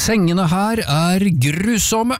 Sengene her grusomme.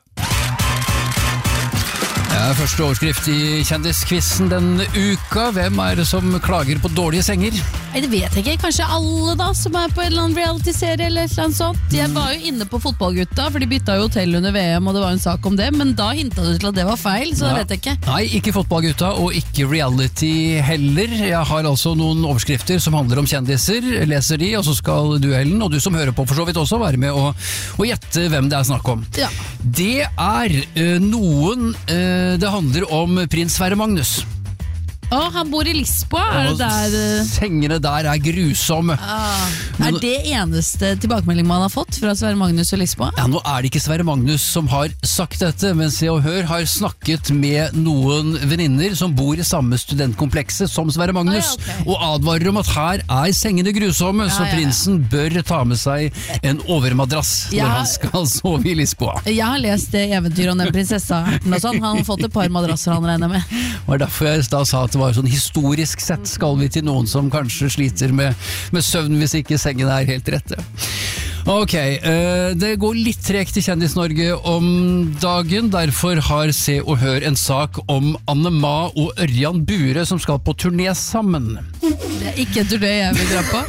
Første overskrift i kjendiskvissen denne uka. Hvem det som klager på dårlige senger? Nei, det vet jeg ikke. Kanskje alle da, som på en eller annen reality-serie eller et eller annet sånt. Jeg var jo inne på fotballgutta, for de bytta jo hotell under VM, og det var en sak om det, men da hintet du til at det var feil, så det vet jeg ikke. Nei, ikke fotballgutta, og ikke reality heller. Jeg har altså noen overskrifter som handler om kjendiser, leser de, og så skal du, Ellen, og du som hører på for så vidt også, være med og gjette hvem det snakk om. Ja. Det noen... Det handler om prins Sverre Magnus. Han bor i Lisboa, det der? Sengene der grusomme. Det eneste tilbakemelding man har fått fra Sverre Magnus og Lisboa? Ja, nå det ikke Sverre Magnus som har sagt dette, men Se og Hør har snakket med noen venninner som bor i samme studentkomplekset som Sverre Magnus, og advarer om at her sengene grusomme, så prinsen bør ta med seg en overmadrass når han skal sove i Lisboa. Jeg har lest det eventyret om den prinsessa og sånn. Han har fått et par madrasser han regner med. Det var derfor jeg da sa at det var sånn historisk sett skal vi til noen som kanskje sliter med søvn hvis ikke sengen helt rette. Ok, det går litt tregt i Kjendis-Norge om dagen, derfor har Se og Hør en sak om Anne-Ma og Ørjan Bure som skal på turné sammen. Det ikke en turné jeg vil dra på.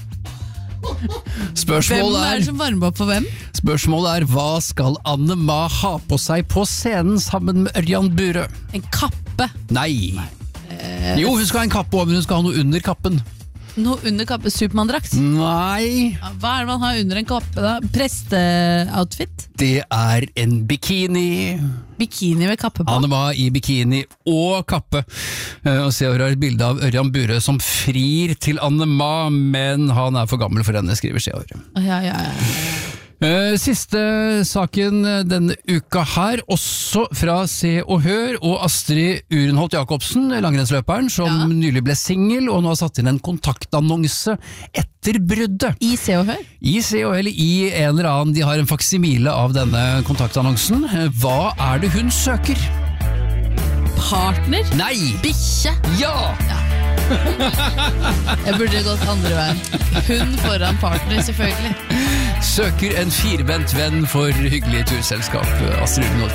Hvem det som varmer opp for hvem? Spørsmålet hva skal Anne-Ma ha på seg på scenen sammen med Ørjan Bure? En kappe? Nei. Jo, hun skal ha en kappe over, men hun skal ha noe under kappen. Noe under kappe? Supermandrakt? Nei. Hva det man har under en kappe da? Presteoutfit? Det en bikini. Bikini med kappe på? Anne-Ma i bikini og kappe. Og Se og Hør et bilde av Ørjan Bure som frir til Anne-Ma, men han for gammel for henne, skriver Se og Hør. Ja. Siste saken denne uka her, også fra Se og Hør, og Astrid Urenholt Jacobsen, langrennsløperen, som nylig ble singel, og nå har satt inn en kontaktannonse etter bruddet. I Se og Hør? I Se og Hør, eller i en eller annen, de har en faksimile av denne kontaktannonsen. Hva det hun søker? Partner? Nei! Bikkje? Ja! Jeg burde gått andre veien. Hun foran partner, selvfølgelig. Søker en firbent venn for hyggelig turselskap, Astrid Urenholt.